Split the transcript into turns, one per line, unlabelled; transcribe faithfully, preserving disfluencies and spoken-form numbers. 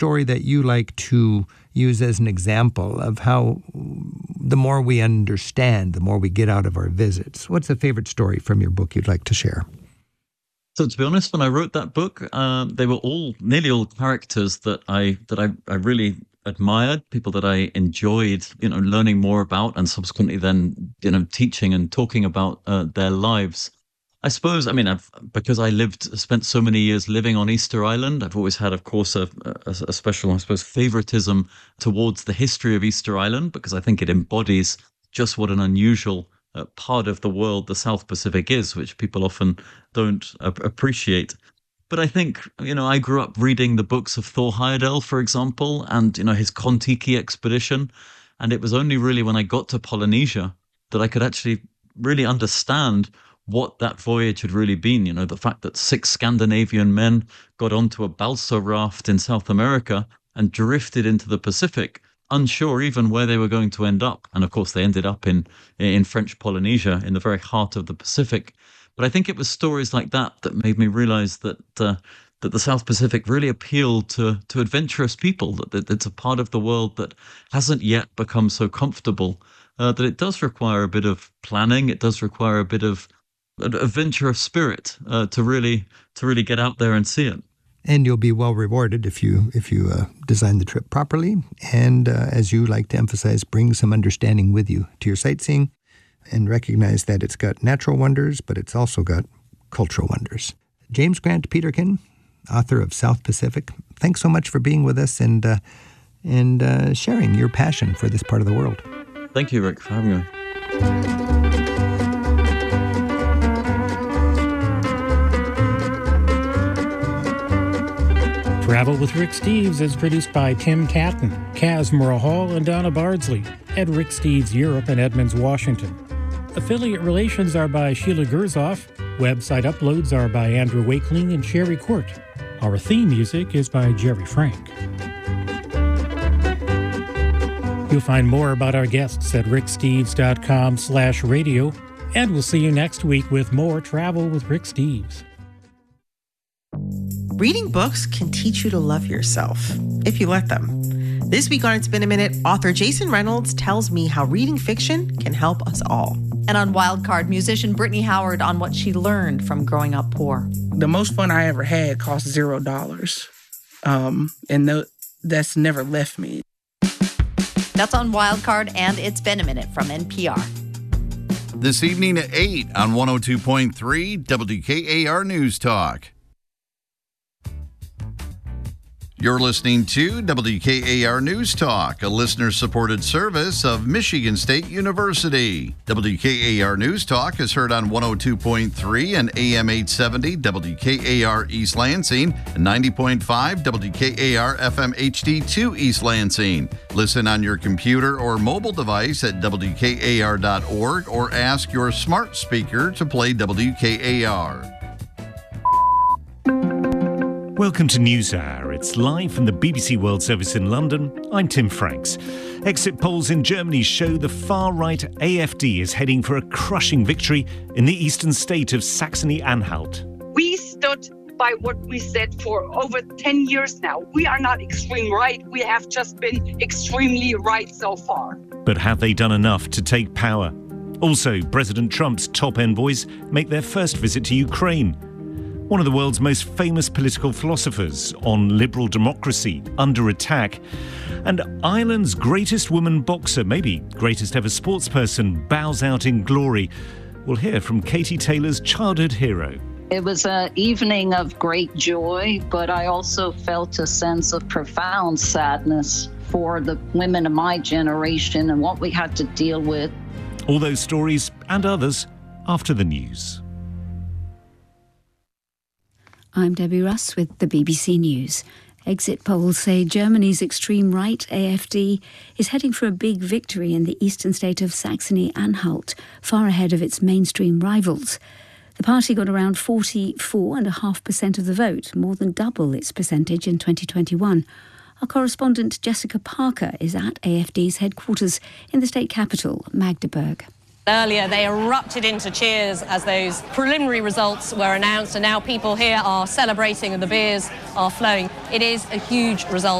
story that you like to use as an example of how the more we understand, the more we get out of our visits? What's a favorite story from your book you'd like to share?
So to be honest, when I wrote that book, uh, they were all, nearly all characters that I that I, I really admired, people that I enjoyed, you know, learning more about, and subsequently then, you know, teaching and talking about uh, their lives. I suppose, I mean, I've, because I lived, spent so many years living on Easter Island, I've always had, of course, a, a, a special, I suppose, favoritism towards the history of Easter Island, because I think it embodies just what an unusual uh, part of the world the South Pacific is, which people often don't uh, appreciate. But I think, you know, I grew up reading the books of Thor Heyerdahl, for example, and, you know, his Kon-Tiki expedition. And it was only really when I got to Polynesia that I could actually really understand what that voyage had really been. You know, the fact that six Scandinavian men got onto a balsa raft in South America and drifted into the Pacific, unsure even where they were going to end up. And of course, they ended up in in French Polynesia, in the very heart of the Pacific. But I think it was stories like that that made me realize that uh, that the South Pacific really appealed to to adventurous people, that, that it's a part of the world that hasn't yet become so comfortable, uh, that it does require a bit of planning, it does require a bit of an adventurous spirit uh, to really to really get out there and see it.
And you'll be well rewarded if you if you uh, design the trip properly, and uh, as you like to emphasize, bring some understanding with you to your sightseeing, and recognize that it's got natural wonders, but it's also got cultural wonders. James Grant Peterkin, author of South Pacific, thanks so much for being with us and uh, and uh, sharing your passion for this part of the world.
Thank you, Rick, for having me.
Travel with Rick Steves is produced by Tim Tatton, Kaz Murrah-Hall, and Donna Bardsley at Rick Steves Europe in Edmonds, Washington. Affiliate relations are by Sheila Gerzoff. Website uploads are by Andrew Wakeling and Sherry Court. Our theme music is by Jerry Frank. You'll find more about our guests at ricksteves.com slash radio, and we'll see you next week with more Travel with Rick Steves.
Reading books can teach you to love yourself, if you let them. This week on It's Been a Minute, author Jason Reynolds tells me how reading fiction can help us all.
And on Wildcard, musician Brittany Howard on what she learned from growing up poor.
The most fun I ever had cost zero dollars. Um, and the, that's never left me.
That's on Wildcard and It's Been a Minute from N P R.
This evening at eight on one oh two point three W K A R News Talk. You're listening to W K A R News Talk, a listener-supported service of Michigan State University. W K A R News Talk is heard on one oh two point three and A M eight seventy W K A R East Lansing and ninety point five W K A R F M H D two East Lansing. Listen on your computer or mobile device at W K A R dot org or ask your smart speaker to play W K A R.
Welcome to NewsHour. It's live from the B B C World Service in London. I'm Tim Franks. Exit polls in Germany show the far-right A F D is heading for a crushing victory in the eastern state of Saxony-Anhalt.
We stood by what we said for over ten years now. We are not extreme right. We have just been extremely right so far.
But have they done enough to take power? Also, President Trump's top envoys make their first visit to Ukraine. One of the world's most famous political philosophers on liberal democracy under attack. And Ireland's greatest woman boxer, maybe greatest ever sportsperson, bows out in glory. We'll hear from Katie Taylor's childhood hero.
It was an evening of great joy, but I also felt a sense of profound sadness for the women of my generation and what we had to deal with.
All those stories and others after the news.
I'm Debbie Russ with the B B C News. Exit polls say Germany's extreme right, A F D, is heading for a big victory in the eastern state of Saxony-Anhalt, far ahead of its mainstream rivals. The party got around forty-four point five percent of the vote, more than double its percentage in twenty twenty-one. Our correspondent Jessica Parker is at A F D's headquarters in the state capital, Magdeburg.
Earlier, they erupted into cheers as those preliminary results were announced, and now people here are celebrating and the beers are flowing. It is a huge result.